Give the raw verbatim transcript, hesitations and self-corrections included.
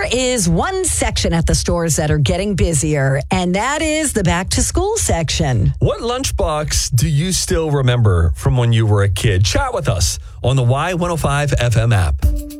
is one section at the stores that are getting busier, and that is the back to school section. What lunchbox do you still remember from when you were a kid? Chat with us on the Y one oh five F M app.